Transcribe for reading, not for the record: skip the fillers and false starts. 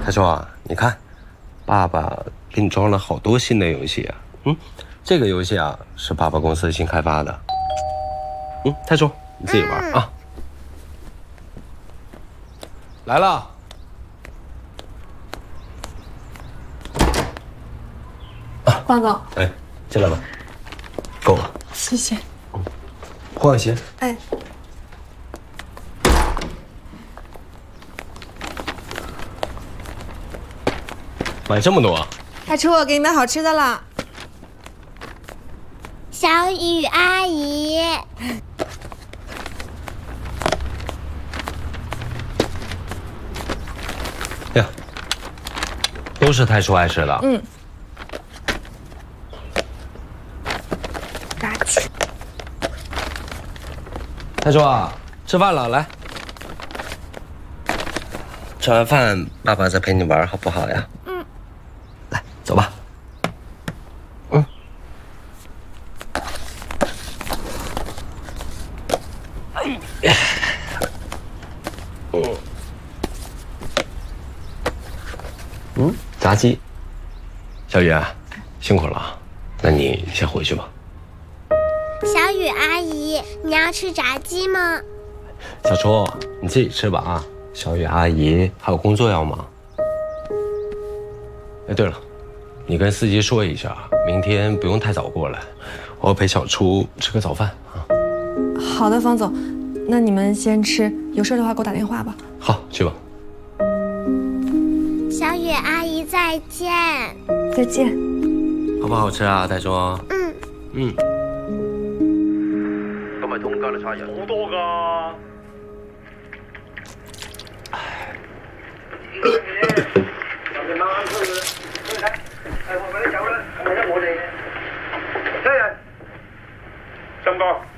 他说啊，你看，爸爸给你装了好多新的游戏啊。这个游戏啊是爸爸公司新开发的。泰叔，你自己玩啊。来了。 方总， 哎，进来吧。够了。 谢谢。 换个鞋。 哎。 买这么多？ 泰叔，我给你买好吃的了。 小雨阿姨。 呀，都是泰叔爱吃的。 拿去。 泰叔啊，吃饭了，来。吃完饭，爸爸再陪你玩，好不好呀？来，走吧。炸鸡。小雨啊，辛苦了，那你先回去吧。 小雨阿姨，你要吃炸鸡吗？ 小初，你自己吃吧啊。小雨阿姨还有工作要忙。哎，对了，你跟司机说一下，明天不用太早过来，我要陪小初吃个早饭啊。 好的，方总，那你们先吃，有事的话给我打电话吧。 好，去吧。 小雨阿姨再见。 再见。 好不好吃啊，大叔？ 今日通街都差人好多㗎。尤其晚晚出去睇，係我快啲走啦，係咪得我哋嘅？聽日，心哥。